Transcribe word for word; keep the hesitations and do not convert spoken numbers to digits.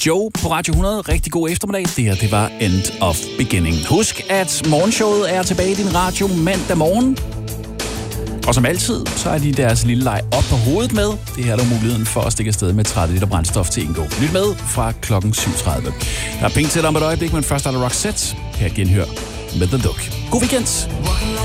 Joe på Radio hundrede. Rigtig god eftermiddag. Det her, det var End of Beginning. Husk, at morgenshowet er tilbage i din radio mandag morgen. Og som altid, så er de deres lille leg op på hovedet med. Det her er der muligheden for at stikke afsted med tredive liter brændstof til Ingo. Lyt med fra klokken syv tredive. Der er penge til om et øjeblik, men først er der Roxette. Her genhør med The Look. God weekend!